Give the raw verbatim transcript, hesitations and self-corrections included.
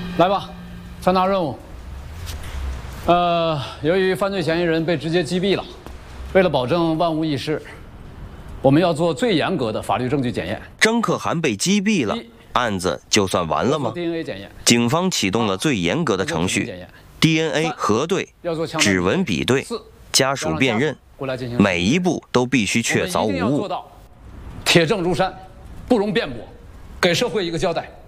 来吧，传达任务。呃，由于犯罪嫌疑人被直接击毙了，为了保证万无一失，我们要做最严格的法律证据检验。 张可汗被击毙了，案子就算完了吗？ D N A 检验， 警方启动了最严格的程序 ，D N A 核对、指纹比对、家属辨认，每一步都必须确凿无误。 铁证如山，不容辩驳，给社会一个交代。